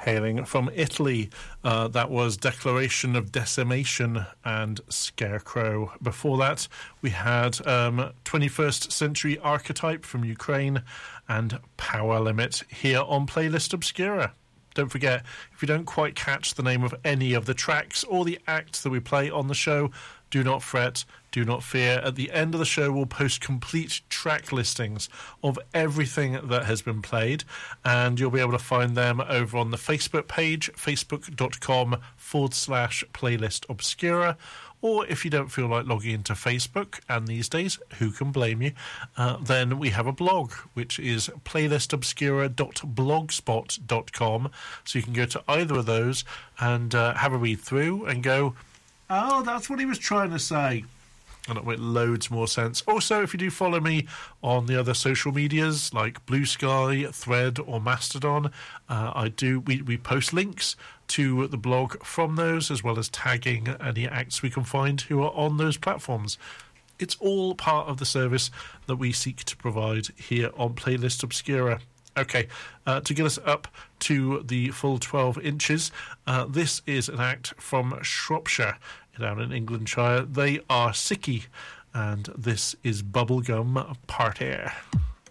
hailing from Italy. That was Declaration of Decimation and Scarecrow. Before that, we had 21st Century Archetype from Ukraine and Power Limit here on Playlist Obscura. Don't forget, if you don't quite catch the name of any of the tracks or the acts that we play on the show, do not fret, do not fear. At the end of the show, we'll post complete track listings of everything that has been played, and you'll be able to find them over on the Facebook page, facebook.com/Playlist Obscura. Or if you don't feel like logging into Facebook, and these days, who can blame you, then we have a blog, which is playlistobscura.blogspot.com. So you can go to either of those and have a read through and go, oh, that's what he was trying to say. And it'll make loads more sense. Also, if you do follow me on the other social medias like Blue Sky, Thread, or Mastodon, we post links to the blog from those, as well as tagging any acts we can find who are on those platforms. It's all part of the service that we seek to provide here on Playlist Obscura. Okay, to get us up to the full 12 inches, this is an act from Shropshire, down in Englandshire. They are Sicky, and this is Bubblegum Party.